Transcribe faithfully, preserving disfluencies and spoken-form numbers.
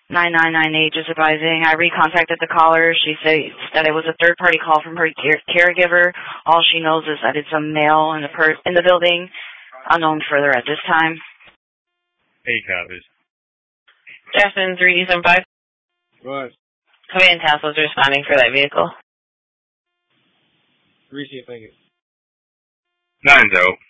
nine nine nine eight just advising. I recontacted the caller. She says that it was a third-party call from her care- caregiver. All she knows is that it's a male in the per- in the building, unknown further at this time. Eight copies. Jackson three D seven five. What? Command task was responding for that vehicle. Receive, thank you. Nine, though.